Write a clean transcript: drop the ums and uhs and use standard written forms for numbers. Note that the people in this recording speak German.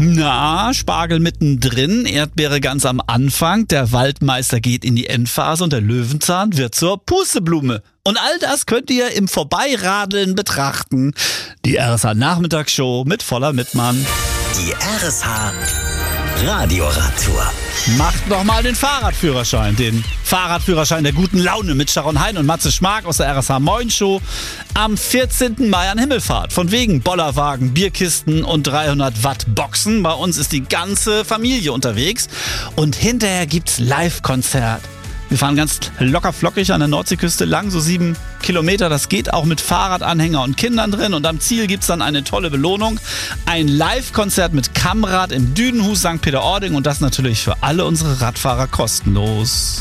Na, Spargel mittendrin, Erdbeere ganz am Anfang, der Waldmeister geht in die Endphase und der Löwenzahn wird zur Pusteblume. Und all das könnt ihr im Vorbeiradeln betrachten. Die RSH Nachmittagsshow mit Voller Mittmann. Die RSH Radioradtour. Macht noch mal den Fahrradführerschein. Den Fahrradführerschein der guten Laune mit Sharon Hein und Matze Schmark aus der RSH Moin Show. Am 14. Mai an Himmelfahrt. Von wegen Bollerwagen, Bierkisten und 300 Watt Boxen. Bei uns ist die ganze Familie unterwegs. Und hinterher gibt's Live-Konzert. Wir fahren ganz locker flockig an der Nordseeküste lang, so 7 Kilometer. Das geht auch mit Fahrradanhänger und Kindern drin. Und am Ziel gibt's dann eine tolle Belohnung. Ein Live-Konzert mit Kammrad im Dünenhus St. Peter-Ording. Und das natürlich für alle unsere Radfahrer kostenlos.